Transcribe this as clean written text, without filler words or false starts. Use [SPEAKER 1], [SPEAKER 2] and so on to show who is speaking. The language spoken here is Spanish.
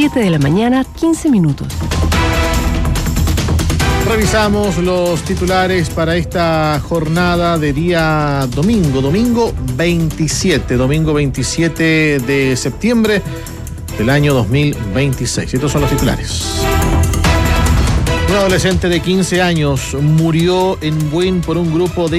[SPEAKER 1] 7 de la mañana, 15 minutos.
[SPEAKER 2] Revisamos los titulares para esta jornada de día domingo 27 de septiembre del año 2026. Estos son los titulares. Un adolescente de 15 años murió en Buin por un grupo de